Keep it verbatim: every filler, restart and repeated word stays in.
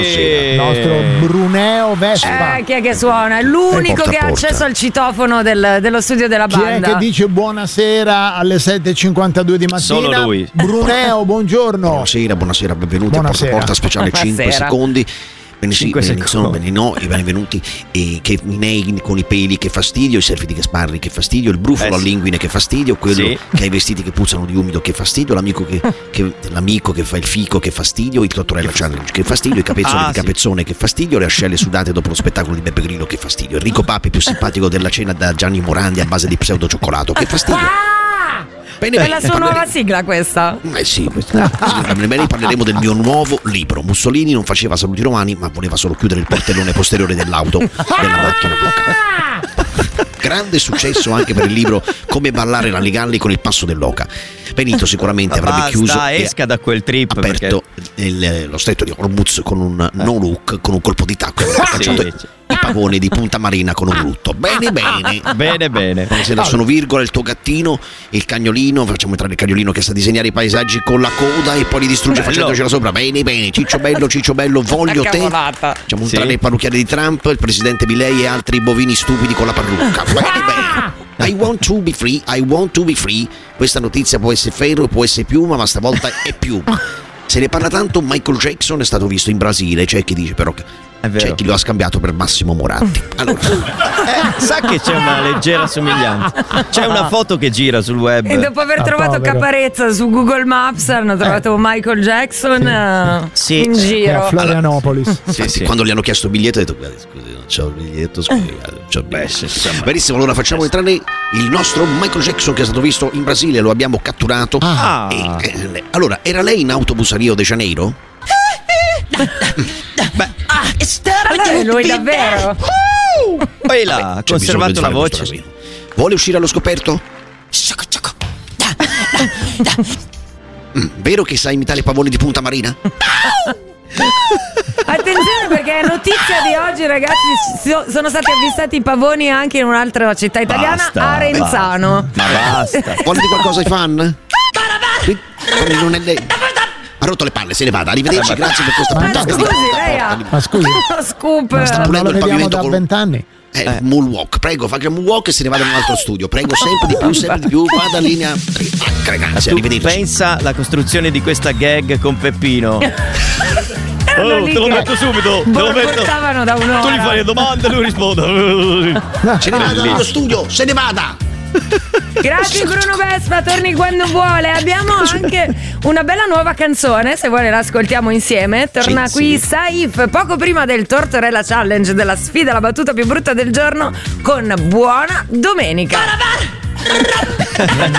Il nostro Bruneo Vespa. Eh, chi è che suona? È l'unico che ha accesso al citofono del, dello studio della Chi banda. è che dice buonasera alle sette e cinquantadue di mattina? Solo lui. Bruneo, buongiorno. Buonasera, buonasera, benvenuti Buonasera. a Porta Speciale cinque Buonasera. secondi. Bene sì, cinque bene, secondi. sono bene no, e benvenuti. E che i nei con i peli, che fastidio, i selfie di Gasparri, che fastidio, il brufolo Eh sì. all'inguine, che fastidio, quello Sì. che ha i vestiti che puzzano di umido, che fastidio, l'amico che, che, l'amico che fa il fico, che fastidio, il Tottorella Challenge, che fastidio, i capezzoli Ah, di sì. Capezzone, che fastidio, le ascelle sudate dopo lo spettacolo di Beppe Grillo, che fastidio, Enrico Papi più simpatico della cena da Gianni Morandi a base di pseudo cioccolato, che fastidio. Bene, È bene, la sua parleremo- nuova sigla questa. Eh sì, questa- bene, parleremo del mio nuovo libro. Mussolini non faceva saluti romani, ma voleva solo chiudere il portellone posteriore dell'auto della macchina bloccata. Grande successo anche per il libro Come ballare la Ligalli con il passo dell'oca. Benito sicuramente Ma avrebbe basta, chiuso e esca da quel trip, aperto il- lo stretto di Hormuz con un no look, con un colpo di tacco, e avrebbe cacciato Sì. i pavoni di Punta Marina con un rutto. Bene, bene. Bene, bene. Buonasera, sono Virgola, il tuo gattino, il cagnolino. Facciamo entrare il cagnolino che sa disegnare i paesaggi con la coda e poi li distrugge Bello. facendocela sopra. Bene, bene. Ciccio bello, Ciccio bello, voglio te. Cavolata. Facciamo Sì. entrare il parrucchiere di Trump, il presidente Milei e altri bovini stupidi con la parrucca. Bene, bene. I want to be free, I want to be free. Questa notizia può essere ferro, può essere piuma, ma stavolta è piuma. Se ne parla tanto, Michael Jackson è stato visto in Brasile. C'è chi dice però che È vero. c'è chi lo ha scambiato per Massimo Moratti. Allora, Eh, sa che c'è una leggera somiglianza. C'è una foto che gira sul web. E dopo aver Ah, trovato povero. Caparezza su Google Maps hanno trovato Michael Jackson eh, Sì. in Che a giro. Florianopolis. Sì, sì. quando gli hanno chiesto il biglietto, ha detto: "Guarda, scusi, non c'ho il biglietto, scusi, guarda, non c'ho il biglietto." Beh, sì, insomma. Benissimo, allora facciamo entrare il nostro Michael Jackson che è stato visto in Brasile, lo abbiamo catturato. Ah. E, eh, allora, era lei in autobus a Rio de Janeiro? Allora è lui davvero? Poi là, ha C'è bisogno di conservato la fare voce. questo casino. Vuole uscire allo scoperto? Mm, vero che sa imitare i pavoni di Punta Marina? Attenzione perché è notizia di oggi, ragazzi. so- Sono stati avvistati i pavoni anche in un'altra città italiana, Basta, Arenzano. Ma basta. Vuole di qualcosa ai fan? Qui- come non è lei. Ha rotto le palle, se ne vada. Arrivederci, grazie per questa Ma puntata. scusi, lei ha Ma scusi, uno scoop. non pulendo lo il vediamo pavimento da con- vent'anni. Eh, moonwalk, prego, faccia un moonwalk e se ne vada in un altro studio. Prego, sempre di più, sempre di più. Vada in linea. Ah, grazie, Tu arrivederci. pensa alla costruzione di questa gag con Peppino. Erano Oh, lì te lo che metto subito, te lo metto. borbottavano da un'ora. Tu gli fai le domande e lui risponde. Se ne vada dallo studio, se ne vada. Grazie Bruno Vespa, torni quando vuole. Abbiamo anche una bella nuova canzone, se vuole l'ascoltiamo insieme. Torna Sì, qui sì. Saif poco prima del Tortorella Challenge, della sfida la battuta più brutta del giorno, con Buona Domenica.